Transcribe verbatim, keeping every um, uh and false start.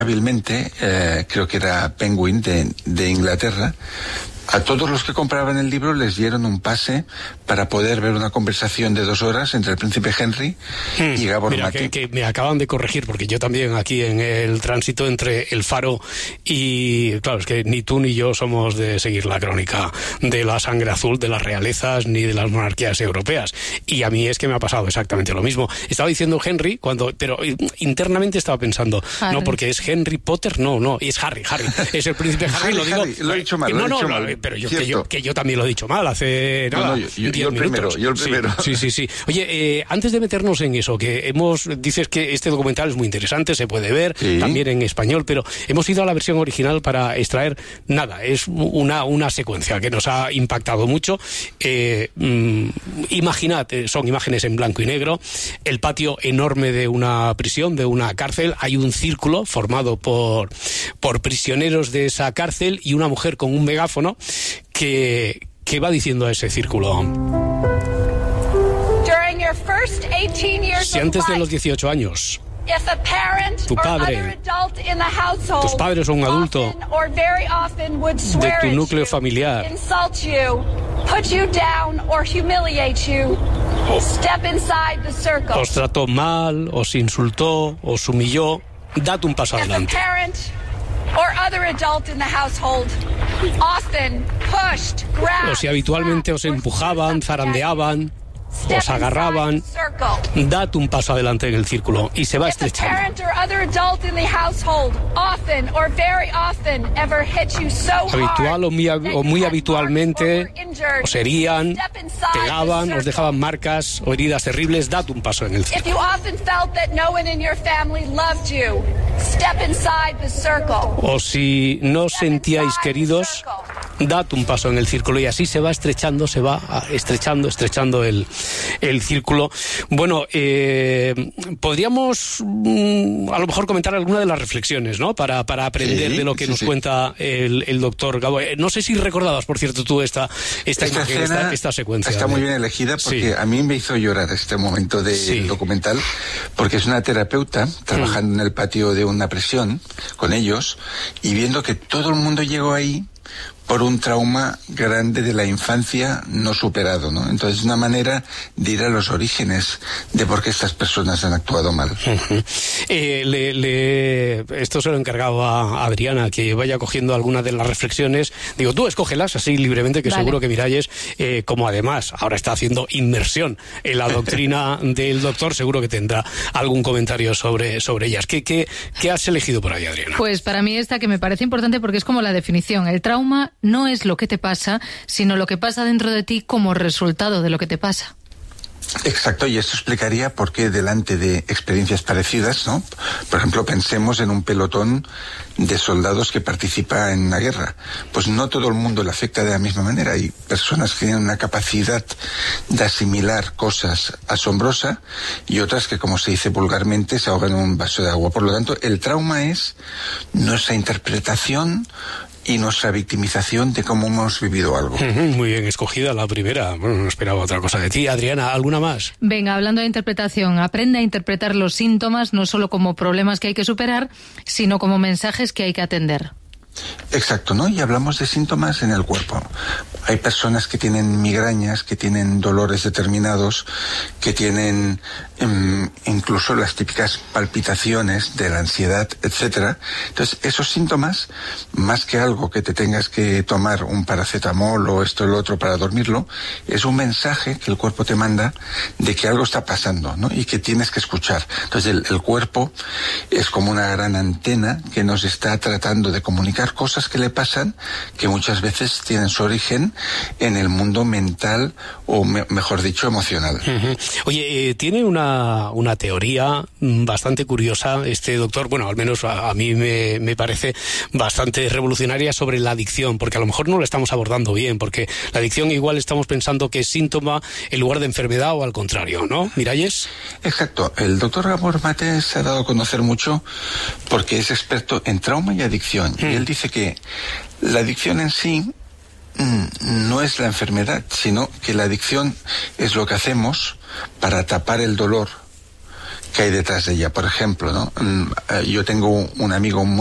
hábilmente, eh, creo que era Penguin de, de Inglaterra, a todos los que compraban el libro les dieron un pase para poder ver una conversación de dos horas entre el príncipe Henry hmm, y Gabor mira, Mate. Que, que me acaban de corregir, porque yo también aquí en el tránsito entre El Faro y... Claro, es que ni tú ni yo somos de seguir la crónica de la sangre azul, de las realezas, ni de las monarquías europeas. Y a mí es que me ha pasado exactamente lo mismo. Estaba diciendo Henry, cuando pero internamente estaba pensando, Harry. No, porque es Henry Potter, no, no, es Harry, Harry. Es el príncipe Harry, Harry lo digo... Harry, lo he dicho mal, no, lo he no, dicho no, mal. Pero yo que, yo, que yo también lo he dicho mal hace nada, no, no, yo, yo, yo el primero, yo el primero. Sí, sí, sí. sí. Oye, eh, antes de meternos en eso, que hemos, dices que este documental es muy interesante, se puede ver sí. también en español, pero hemos ido a la versión original para extraer nada, es una, una secuencia que nos ha impactado mucho. Eh, mm, imaginad, son imágenes en blanco y negro, el patio enorme de una prisión, de una cárcel, hay un círculo formado por, por prisioneros de esa cárcel y una mujer con un megáfono que, que va diciendo a ese círculo: si antes de los dieciocho años tu padre, tus padres o un adulto de tu núcleo familiar os trató mal, os insultó, os humilló, dad un paso adelante. O si habitualmente os empujaban, zarandeaban, os agarraban, dad un paso adelante en el círculo y se va estrechando. Habitual o muy, o muy habitualmente os herían, pegaban, os dejaban marcas o heridas terribles, dad un paso en el círculo. O si no sentíais queridos, dad un paso en el círculo y así se va estrechando, se va estrechando, estrechando el, el círculo. Bueno, eh, podríamos mm, a lo mejor comentar alguna de las reflexiones, ¿no? Para, para aprender sí, de lo que sí, nos sí. cuenta el, el doctor Gabor. No sé si recordabas, por cierto, tú esta, esta, esta, imagen, escena esta, esta secuencia. Está de... muy bien elegida porque sí. a mí me hizo llorar este momento del sí. documental, porque es una terapeuta trabajando mm. en el patio de una prisión con ellos y viendo que todo el mundo llegó ahí por un trauma grande de la infancia no superado, ¿no? Entonces es una manera de ir a los orígenes de por qué estas personas han actuado mal. Uh-huh. Eh, le, le, esto se lo encargaba a Adriana, que vaya cogiendo algunas de las reflexiones. Digo, tú escógelas así libremente, que vale. seguro que Miralles, eh, como además ahora está haciendo inmersión en la doctrina del doctor, seguro que tendrá algún comentario sobre, sobre ellas. ¿Qué, qué, ¿Qué has elegido por ahí, Adriana? Pues para mí esta que me parece importante porque es como la definición. El trauma no es lo que te pasa, sino lo que pasa dentro de ti como resultado de lo que te pasa. Exacto, y esto explicaría por qué delante de experiencias parecidas, ¿no? Por ejemplo, pensemos en un pelotón de soldados que participa en una guerra. Pues no todo el mundo le afecta de la misma manera. Hay personas que tienen una capacidad de asimilar cosas asombrosa y otras que, como se dice vulgarmente, se ahogan en un vaso de agua. Por lo tanto, el trauma es nuestra interpretación y nuestra victimización de cómo hemos vivido algo. Muy bien escogida la primera. Bueno, no esperaba otra cosa de ti. Adriana, ¿alguna más? Venga, hablando de interpretación, aprende a interpretar los síntomas no solo como problemas que hay que superar, sino como mensajes que hay que atender. Exacto, ¿no? Y hablamos de síntomas en el cuerpo. Hay personas que tienen migrañas, que tienen dolores determinados, que tienen um, incluso las típicas palpitaciones de la ansiedad, etcétera. Entonces, esos síntomas, más que algo que te tengas que tomar un paracetamol o esto o lo otro para dormirlo, es un mensaje que el cuerpo te manda de que algo está pasando, ¿no? Y que tienes que escuchar. Entonces, el, el cuerpo es como una gran antena que nos está tratando de comunicar cosas que le pasan que muchas veces tienen su origen en el mundo mental o me, mejor dicho emocional. Uh-huh. Oye, eh, tiene una, una teoría bastante curiosa este doctor, bueno, al menos a, a mí me, me parece bastante revolucionaria sobre la adicción, porque a lo mejor no lo estamos abordando bien, porque la adicción igual estamos pensando que es síntoma en lugar de enfermedad o al contrario, ¿no? Miralles. Exacto, el doctor Gabor Mate se ha dado a conocer mucho porque es experto en trauma y adicción, uh-huh. y él dice que la adicción en sí no es la enfermedad, sino que la adicción es lo que hacemos para tapar el dolor que hay detrás de ella. Por ejemplo, ¿no? Yo tengo un amigo muy